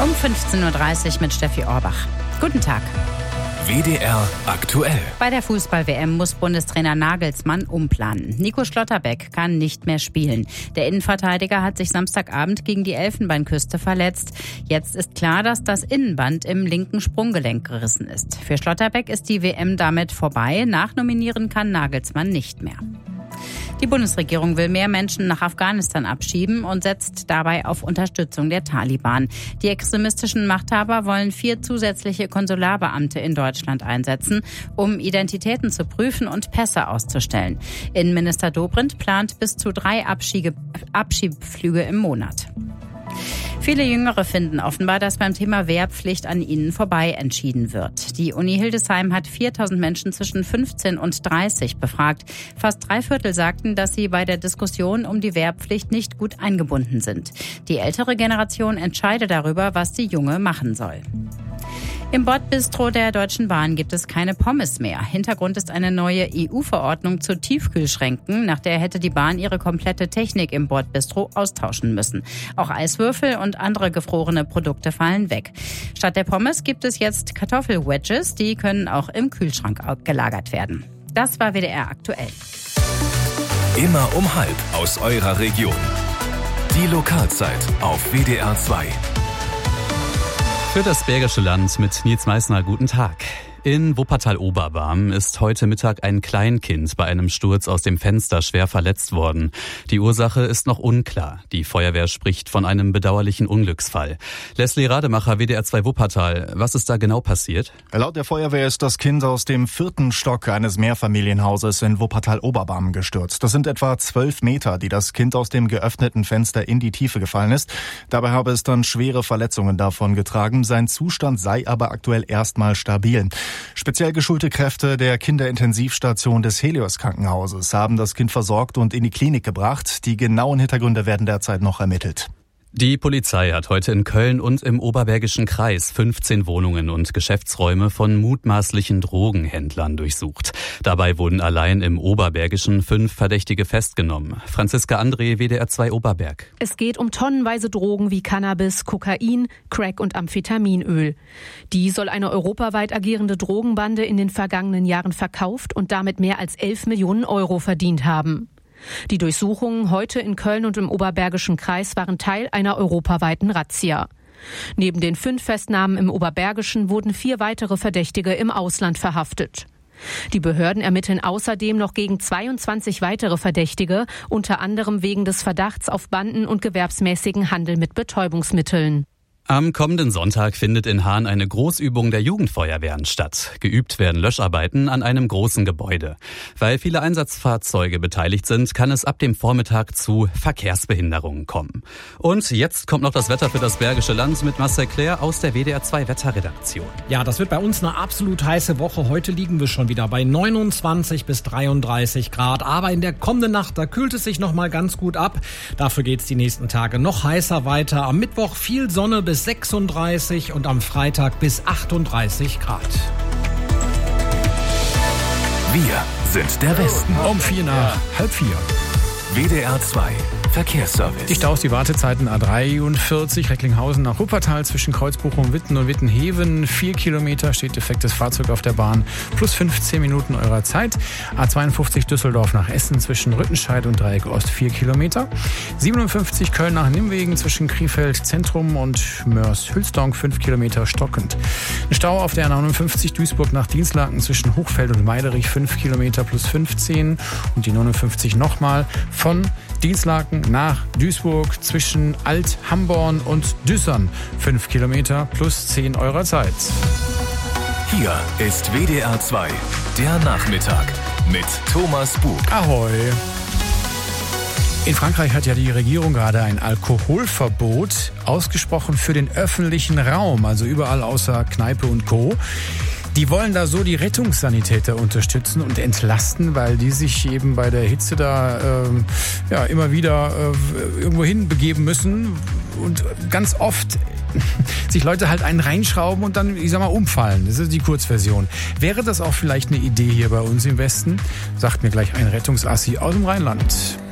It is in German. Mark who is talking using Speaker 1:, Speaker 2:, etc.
Speaker 1: Um 15.30 Uhr mit Steffi Orbach. Guten Tag.
Speaker 2: WDR aktuell.
Speaker 1: Bei der Fußball-WM muss Bundestrainer Nagelsmann umplanen. Nico Schlotterbeck kann nicht mehr spielen. Der Innenverteidiger hat sich Samstagabend gegen die Elfenbeinküste verletzt. Jetzt ist klar, dass das Innenband im linken Sprunggelenk gerissen ist. Für Schlotterbeck ist die WM damit vorbei. Nachnominieren kann Nagelsmann nicht mehr. Die Bundesregierung will mehr Menschen nach Afghanistan abschieben und setzt dabei auf Unterstützung der Taliban. Die extremistischen Machthaber wollen 4 zusätzliche Konsularbeamte in Deutschland einsetzen, um Identitäten zu prüfen und Pässe auszustellen. Innenminister Dobrindt plant bis zu 3 Abschiebeflüge im Monat. Viele Jüngere finden offenbar, dass beim Thema Wehrpflicht an ihnen vorbei entschieden wird. Die Uni Hildesheim hat 4.000 Menschen zwischen 15 und 30 befragt. Fast 3/4 sagten, dass sie bei der Diskussion um die Wehrpflicht nicht gut eingebunden sind. Die ältere Generation entscheide darüber, was die Junge machen soll. Im Bordbistro der Deutschen Bahn gibt es keine Pommes mehr. Hintergrund ist eine neue EU-Verordnung zu Tiefkühlschränken. Nach der hätte die Bahn ihre komplette Technik im Bordbistro austauschen müssen. Auch Eiswürfel und andere gefrorene Produkte fallen weg. Statt der Pommes gibt es jetzt Kartoffelwedges. Die können auch im Kühlschrank gelagert werden. Das war WDR aktuell.
Speaker 2: Immer um 12:30 aus eurer Region. Die Lokalzeit auf WDR 2.
Speaker 3: Für das Bergische Land mit Nils Meissner, guten Tag. In Wuppertal-Oberbarm ist heute Mittag ein Kleinkind bei einem Sturz aus dem Fenster schwer verletzt worden. Die Ursache ist noch unklar. Die Feuerwehr spricht von einem bedauerlichen Unglücksfall. Leslie Rademacher, WDR 2 Wuppertal. Was ist da genau passiert?
Speaker 4: Laut der Feuerwehr ist das Kind aus dem 4. Stock eines Mehrfamilienhauses in Wuppertal-Oberbarm gestürzt. Das sind etwa 12 Meter, die das Kind aus dem geöffneten Fenster in die Tiefe gefallen ist. Dabei habe es dann schwere Verletzungen davon getragen. Sein Zustand sei aber aktuell erstmal stabil. Speziell geschulte Kräfte der Kinderintensivstation des Helios-Krankenhauses haben das Kind versorgt und in die Klinik gebracht. Die genauen Hintergründe werden derzeit noch ermittelt.
Speaker 3: Die Polizei hat heute in Köln und im Oberbergischen Kreis 15 Wohnungen und Geschäftsräume von mutmaßlichen Drogenhändlern durchsucht. Dabei wurden allein im Oberbergischen 5 Verdächtige festgenommen. Franziska André, WDR 2 Oberberg.
Speaker 5: Es geht um tonnenweise Drogen wie Cannabis, Kokain, Crack und Amphetaminöl. Die soll eine europaweit agierende Drogenbande in den vergangenen Jahren verkauft und damit mehr als 11 Millionen Euro verdient haben. Die Durchsuchungen heute in Köln und im Oberbergischen Kreis waren Teil einer europaweiten Razzia. Neben den 5 Festnahmen im Oberbergischen wurden 4 weitere Verdächtige im Ausland verhaftet. Die Behörden ermitteln außerdem noch gegen 22 weitere Verdächtige, unter anderem wegen des Verdachts auf Banden- und gewerbsmäßigen Handel mit Betäubungsmitteln.
Speaker 3: Am kommenden Sonntag findet in Hahn eine Großübung der Jugendfeuerwehren statt. Geübt werden Löscharbeiten an einem großen Gebäude. Weil viele Einsatzfahrzeuge beteiligt sind, kann es ab dem Vormittag zu Verkehrsbehinderungen kommen. Und jetzt kommt noch das Wetter für das Bergische Land mit Marcel Claire aus der WDR 2 Wetterredaktion.
Speaker 6: Ja, das wird bei uns eine absolut heiße Woche. Heute liegen wir schon wieder bei 29 bis 33 Grad. Aber in der kommenden Nacht, da kühlt es sich noch mal ganz gut ab. Dafür geht's die nächsten Tage noch heißer weiter. Am Mittwoch viel Sonne bis 36 und am Freitag bis 38 Grad.
Speaker 2: Wir sind der Westen.
Speaker 7: Um 4 nach halb 4.
Speaker 2: WDR 2 Verkehrsservice.
Speaker 7: Die Staus, die Wartezeiten A43 Recklinghausen nach Wuppertal zwischen Kreuzbuchum, Witten und Wittenheven. 4 Kilometer steht defektes Fahrzeug auf der Bahn. Plus 15 Minuten eurer Zeit. A52 Düsseldorf nach Essen zwischen Rüttenscheid und Dreieck Ost 4 Kilometer. 57 Köln nach Nimwegen zwischen Krefeld Zentrum und Mörs-Hülsdonk 5 Kilometer stockend. Ein Stau auf der A59 Duisburg nach Dienstlaken zwischen Hochfeld und Meiderich 5 Kilometer plus 15. Und die 59 nochmal von Dienstlaken nach Duisburg zwischen Alt-Hamborn und Düssern 5 Kilometer plus 10 eurer Zeit.
Speaker 2: Hier ist WDR 2, der Nachmittag mit Thomas Bug.
Speaker 7: Ahoi! In Frankreich hat ja die Regierung gerade ein Alkoholverbot ausgesprochen für den öffentlichen Raum, also überall außer Kneipe und Co. Die wollen da so die Rettungssanitäter unterstützen und entlasten, weil die sich eben bei der Hitze da immer wieder irgendwo hin begeben müssen und ganz oft sich Leute halt einen reinschrauben und dann, umfallen. Das ist die Kurzversion. Wäre das auch vielleicht eine Idee hier bei uns im Westen? Sagt mir gleich ein Rettungsassi aus dem Rheinland.